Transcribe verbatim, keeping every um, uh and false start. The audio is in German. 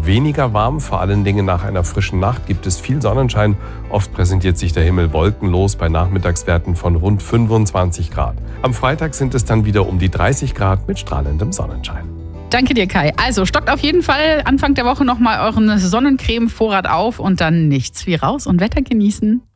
weniger warm. Vor allen Dingen nach einer frischen Nacht gibt es viel Sonnenschein. Oft präsentiert sich der Himmel wolkenlos bei Nachmittagswerten von rund fünfundzwanzig Grad. Am Freitag sind es dann wieder um die dreißig Grad mit strahlendem Sonnenschein. Danke dir, Kai. Also stockt auf jeden Fall Anfang der Woche nochmal euren Sonnencreme-Vorrat auf und dann nichts wie raus und Wetter genießen.